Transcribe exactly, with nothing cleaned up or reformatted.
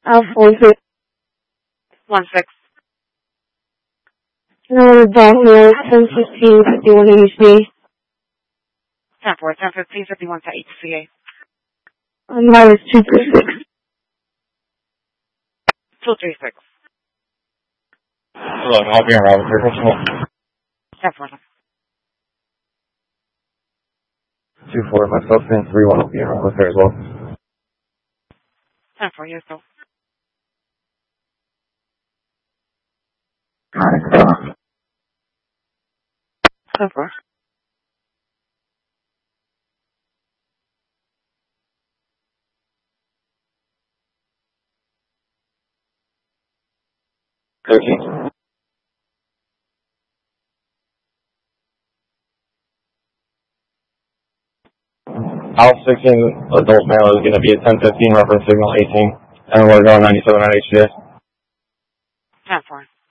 Alpha one six. One six. No, Bravo, ten fifteen, fifty-one to H C A. ten four, ten fifteen, fifty-one to H C A. Um, that is two three six. two three six. Hello, I'll be around with your ten four. two four, myself, and three one will be around with her as well. ten four, yes, so. Alright, ten four. thirteen. Alpha sixteen, adult male is going to be a ten fifteen, reference signal eighteen, and we're going ninety-seven at H G A. ten four.